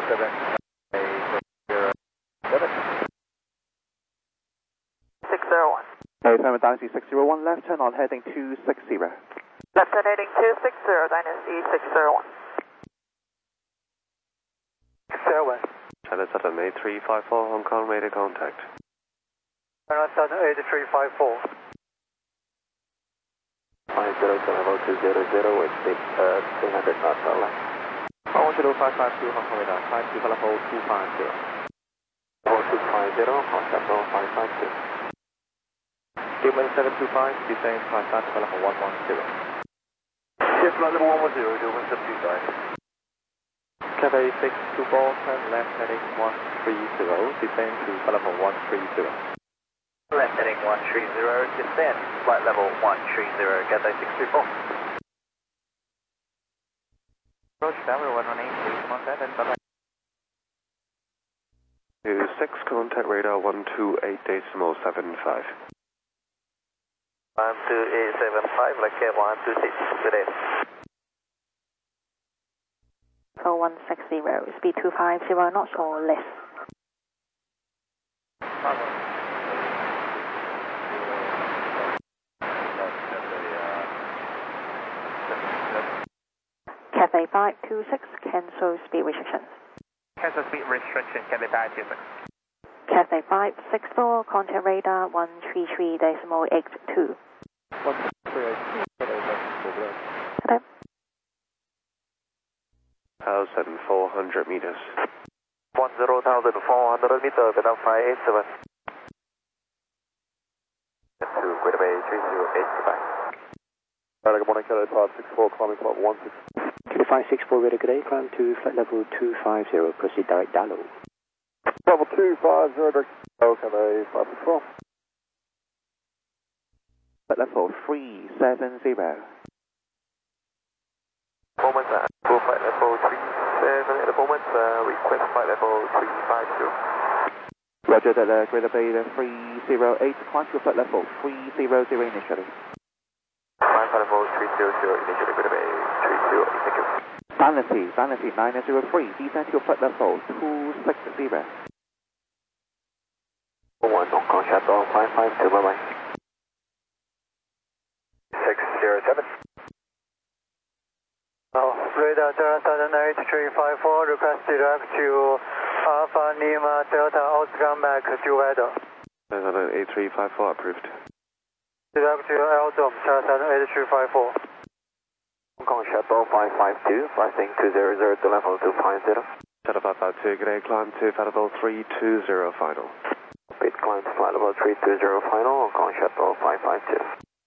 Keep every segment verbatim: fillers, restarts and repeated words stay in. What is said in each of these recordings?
seven, seven. six zero one. Hey, Pharma Dynasty six zero one, left turn on heading two six zero. Left turn heading two six zero, Dynasty six zero one. six zero one. China Southern eight three five four, Hong Kong radar contact. China Southern eight three five four. five zero to level two zero zero with speed uh, three hundred knots or less. one zero five five two, Hong Kong radar, five two for level two five zero. Level two five zero, contact level five five two. Cayman seven two five, descend five five for level one one zero. Yes, flight level one one zero, do one seven two five. Cathay six two four, turn left heading one three zero, descend to level one three zero. Left heading one three zero, descend, flight level one three zero, Cathay six two four. Approach tower one one eight, three one seven, bye bye. two six, contact radar one two eight decimal seven five. one two eight seven five, like one two six, good day. So one six zero, speed two five zero knots or less. Cathay five two six, cancel speed restrictions. Cancel speed restriction, Cathay five two six. Cathay five six four, contact radar one three three decimal eight two. one three eight two, Hello. one thousand four hundred meters. one zero thousand four hundred meters, Vietnam five eight seven. To Greater Bay three zero eight, goodbye. Good morning, Cathay five six four, climbing flight one six. Cathay five six four, ready, good day, climb to flight level two five zero, proceed direct Dalo. Level two five zero, direct Dalo, Cathay five six four. Flight level three seven zero. Moment, uh, full flight level three seven at the moment, uh, request flight level three five zero. Roger that, uh, Greater Bay uh, three zero eight, climb to flight level three zero zero initially. Climb flight level three zero zero, initially Greater Bay three zero eight, thank you. Vanity, Vanity nine zero three, descend to flight level two six zero. one, Hong Kong Shuttle five five two, bye bye. six zero seven. Oh, radar China Southern eight three five four, request direct to Alpha Lima Delta Oscar Mac to weather. China Southern eight three five four approved. Direct to Eldom, China Southern eight three five four. Hong Kong Shuttle five five two, flying two zero zero to level two five zero. Shuttle five five two, good day, climb to flight level three two zero final. Speed climb to flight level three two zero final, Hong Kong Shuttle five five two.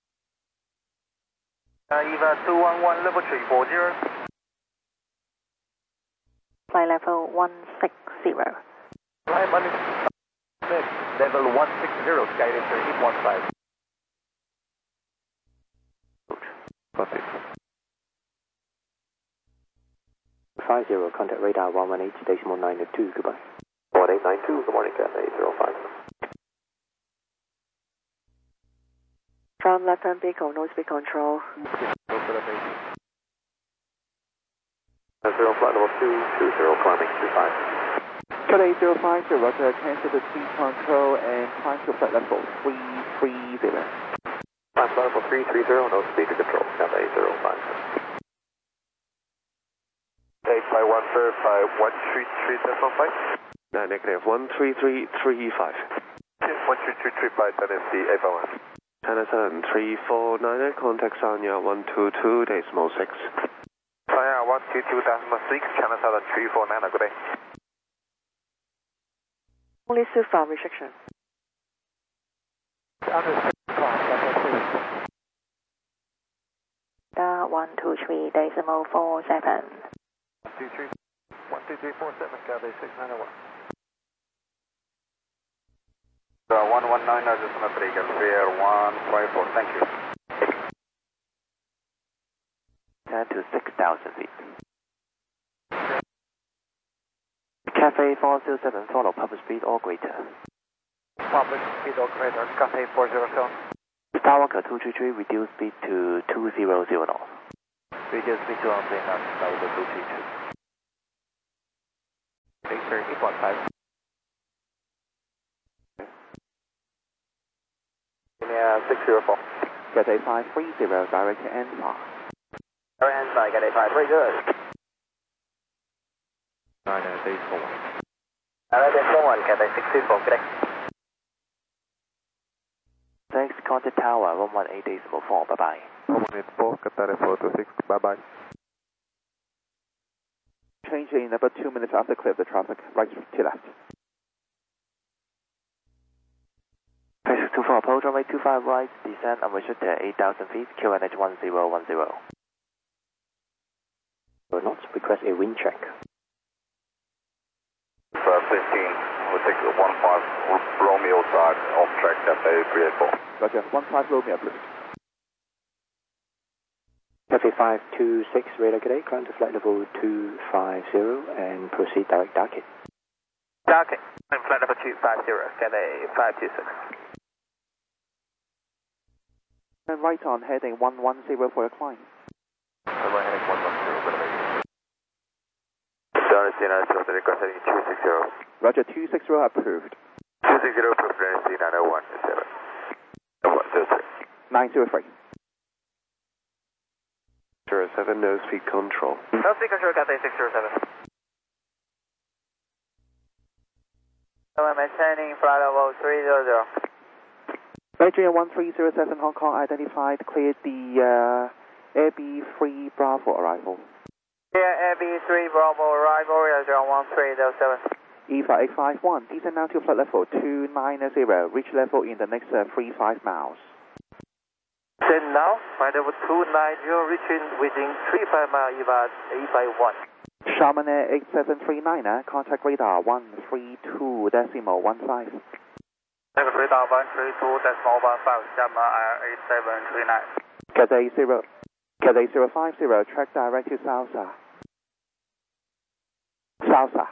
Uh, Eva two one one, level three four zero. Flight level one six zero. Climb on level one six zero, Skyracer eight one five. Copy. five zero, contact radar one one eight decimal nine two, goodbye. one eight nine two, good morning, Cathay eight zero five. From left hand beacon, no speed control. Zero flight level two two zero, climbing two five. Cathay zero five zero, roger, cancel the speed control and climb to flight level three three zero. Climb flight level three three zero, no speed to control, Cathay zero five. Take by one verify one three three decimal five. No, negative one three three three five. one three three three five, that is the eight one. China Southern three four nine, contact Sanya one two two decimal six. Sanya one two two decimal six, China Southern three four nine, good day. Only SUFA restriction. Uh, one two three decimal four seven. one two three, one two three four seven, Cathay six nine one. Uh, one one nine, decimal three, Fair one five four, thank you. ten to six thousand feet. Cathay four zero seven, follow public speed or greater. Public speed or greater, Cathay four zero seven. Skywalker two three three, reduce speed to two zero zero knots. Reduce speed to one three knots, Skywalker two three three. turn eight one five. Yeah, six zero four. Cathay five three zero, direct to N five. Direct N five, Cathay five, very good. nine nine eight four one. Direct N four one, Cathay six two four, good day. Thanks, contact tower one one eight decimal four, bye bye. one one eight four, Cathay four two six, bye bye. Change in about two minutes after clear of the traffic, right to left. six two four, approach runway two five right, descend and we should to eight thousand feet, Q N H one zero one zero. Or not, request a wind check. Uh, fifteen, we'll take one five Romeo side, off track, Cathay three eight four. Roger, one five Romeo, please. Cathay five two six, radar good day, climb to flight level two five zero and proceed direct Darkit. Darkit, I'm flight level two five zero, Cathay five two six. And right on, heading one one zero for your climb. Runway heading one one zero, good day. Down C nine zero, request heading two six zero. Roger, two six zero approved. two six zero, approved, C nine oh one seven. one zero three. nine zero three. zero seven, nose speed control. No speed control, Cathay six zero seven. I'm maintaining flight level three zero zero. Nigeria one three zero seven Hong Kong identified, cleared the uh, Air B three Bravo arrival. Yeah, Air B three Bravo arrival, zero one three zero seven. E five eight five one, descend now to flight level two nine zero, reach level in the next uh, three five miles. Then now, flight level two nine zero, reaching within three five miles, E V A eight five one. Sharman Air eight seven three nine, contact radar one three two decimal one five. Contact radar one three two decimal one five, Sharman Air eight seven three nine. Cathay zero, Cathay zero five zero, track direct to Salsa. Salsa.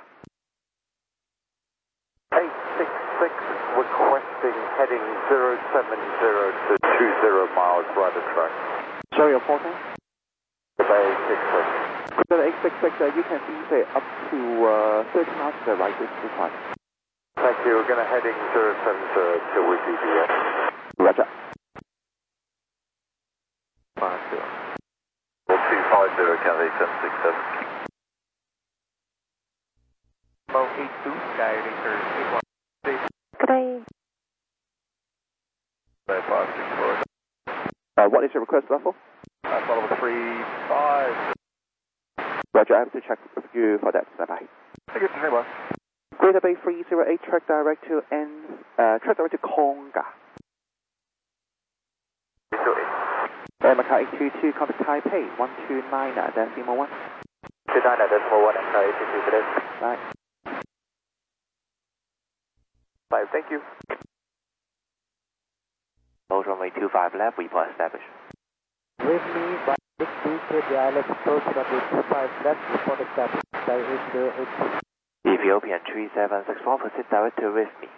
eight six six, requesting heading zero seven zero to two zero miles right of track. Sorry, your four time? Cathay eight six six. Cathay eight six six, uh, you can see up to uh, thirty miles to the right this this time. Thank you, we're going to heading zero seven zero till we D B S. Roger. five zero. two five zero, Cathay seven six seven. Mo eight two, guiding turn eight one. Good day. five six four. Uh, what is your request level? Uh, follow three five. Roger, I have to check with you for that. Bye-bye. Thank you, very much. Greater Bay three zero eight, track direct to N, uh, track direct to Konga. Air Macau eight two two, contact Taipei one two nine, decimal one. two nine, decimal one, Macau eight two two, good day. Right. Five, thank you. Hold runway two five left, report established. With me, by six two, K D I, let's approach runway two five left, report established, by eight zero eight two. Ethiopian three seven six four, proceed direct to with me.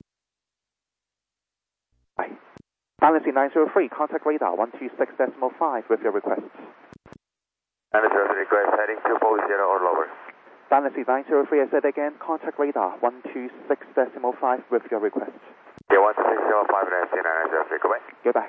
Bye. Balancing nine zero three, contact radar one two six decimal five with your requests. And it's a request heading two four zero or lower. Balancing nine zero three, I said again, contact radar one two six decimal five with your requests. Yeah, one two six zero five and C nine zero three, goodbye. Goodbye.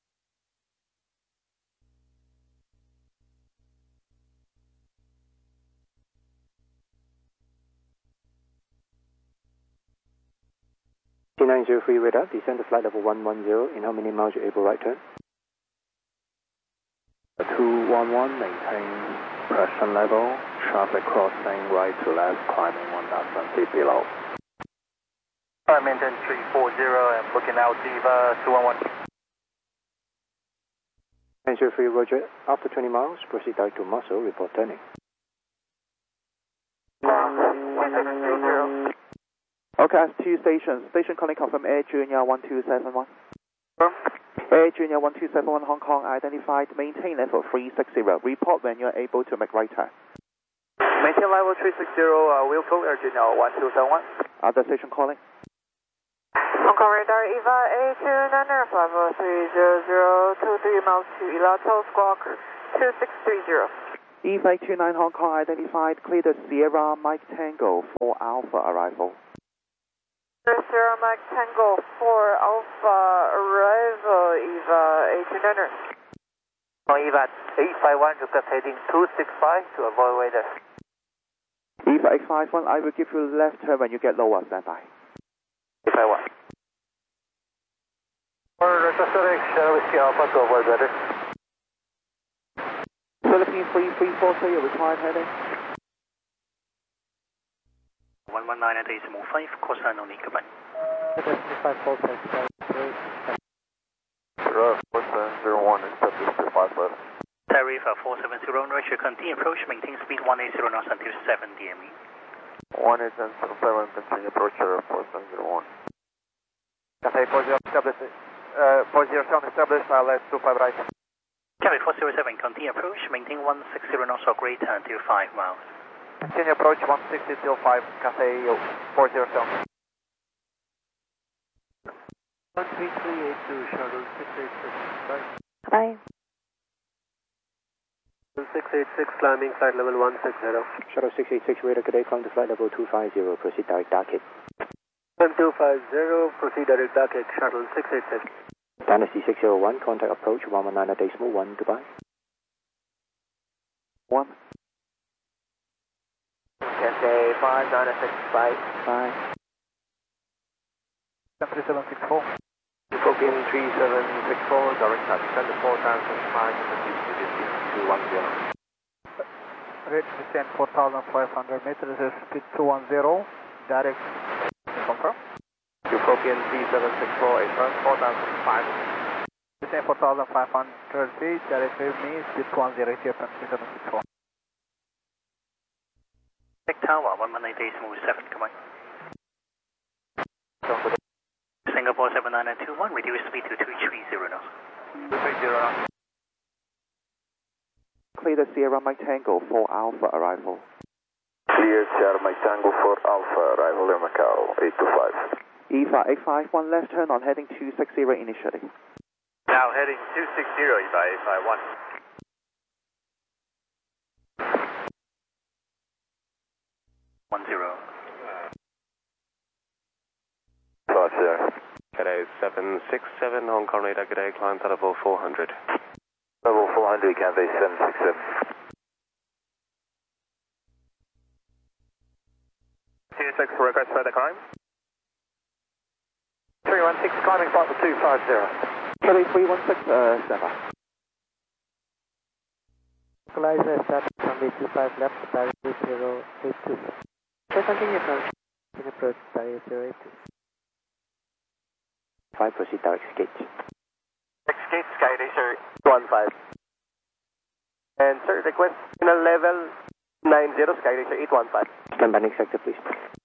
C nine zero three radar, descend to flight level one one zero, in how many miles you able right turn? two one one, maintain pression level, traffic crossing right to left, climbing one thousand feet below. I maintain three four zero and looking out Diva two one one. nine zero three, roger. After twenty miles, proceed direct to Muscle, report turning. Okay, I have two stations. Station calling confirm Air Junior one two seven one. Air Junior one two seven one Hong Kong identified, maintain level three six zero. Report when you are able to make right turn. Maintain level three six zero, uh, we'll go Air Junior one two seven one. Other station calling. Hong Kong radar, E V A A two nine zero, flight level three zero zero, two three miles to Ilato, squawk two six three zero. E V A two nine Hong Kong identified, clear the Sierra Mike Tango for Alpha arrival. Sierra Mike Tango for Alpha arrival, E V A eight two niner. On E V A eight five one, request heading two six five to avoid weather. E V A eight five one, I will give you left turn when you get lower, stand by. eight five one. For request direction, Whiskey Alpha to avoid weather. Philippine three three four three, your required heading. one one nine at decimal five, course line only, goodbye. five four six, Zero, four seven zero one, establish to five left. Tariff four seven zero, ratio continue approach, maintain speed one eight zero knots until seven D M E. one eight seven seven, continue approach, four seven zero one. Cathay four zero establish, uh, four zero seven establish, I L S two five right. Cathay four zero seven, continue approach, maintain one six zero knots or greater until five miles. Continue approach one sixty till five, Cathay four zero seven. one three three eight two, shuttle six eight six, bye. Bye. six eight six, climbing flight level one six zero. Shuttle six eight six, radar today, climb to flight level two five zero, proceed direct dark hit. Climb two five zero, proceed direct dark hit, shuttle six eight six. Dynasty six zero one, contact approach one one nine at decimal one, goodbye. one. Cathay five nine six five. Bye. three seven six four. Ethiopian three seven six four, direct touch, descend to four thousand five hundred feet, two one zero. Rate descend four thousand five hundred meters, speed two one zero, direct, confirm. Ethiopian three seven six four, affirm, four thousand five hundred. Descend four thousand five hundred feet, direct with me, speed two one zero, Ethiopian three seven six four. Tech Tower, one one eight decimal seven, come on. Singapore seven nine nine two one, reduce speed to two three zero knots. two three zero knots. Clear the Sierra Mike Tango for Alpha arrival. Clear Sierra Mike Tango for Alpha, arrival in Macau, eight two five. E V A eight five one, left turn on heading two six zero initially. Now heading two six zero, E V A eight five one. one zero. Five zero. Cathay seven six seven, Hong Kong radar, Cathay, climb to level four hundred. Level four hundred, Cathay seven six seven. two six, request further climb. three one six, climbing flight for two five zero. Kelly three one six, uh, stand by. Equalizer start from two five left, Paris zero eight two. So continue approach. Continue approach, Paris zero eight two. five, proceed direct skate. Next gate, Sky Racer one five. And sir, request final level nine zero, Sky Racer eight one five. Stand by next sector, please.